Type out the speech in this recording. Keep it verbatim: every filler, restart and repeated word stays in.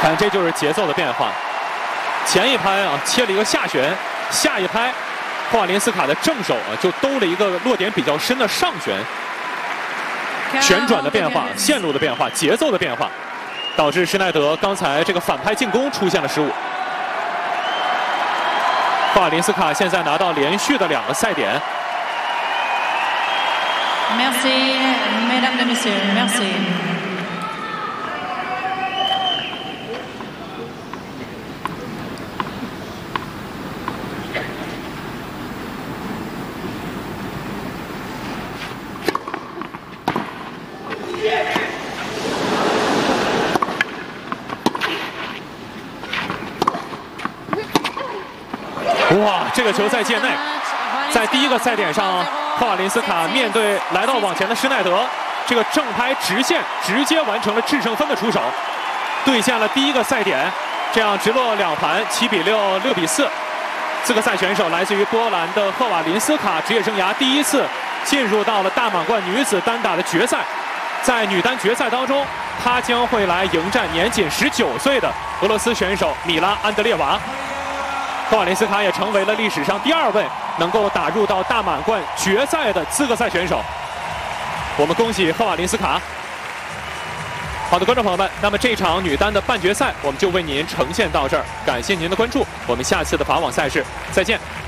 看这就是节奏的变化。前一拍啊切了一个下旋，下一拍霍瓦林斯卡的正手啊就兜了一个落点比较深的上旋。旋转的变化、线路的变化、节奏的变化，导致施耐德刚才这个反拍进攻出现了失误。霍瓦林斯卡现在拿到连续的两个赛点。 Merci, mesdames et messieurs, merci. 哇，这个球在界内，在第一个赛点上，霍瓦林斯卡面对来到网前的施耐德，这个正拍直线直接完成了制胜分的出手，兑现了第一个赛点，这样直落两盘，七比六，六比四。资格赛选手来自于波兰的霍瓦林斯卡，职业生涯第一次进入到了大满贯女子单打的决赛，在女单决赛当中，她将会来迎战年仅十九岁的俄罗斯选手米拉安德烈娃。霍瓦林斯卡也成为了历史上第二位能够打入到大满贯决赛的资格赛选手。我们恭喜霍瓦林斯卡。好的，观众朋友们，那么这场女单的半决赛我们就为您呈现到这儿，感谢您的关注，我们下次的法网赛事再见。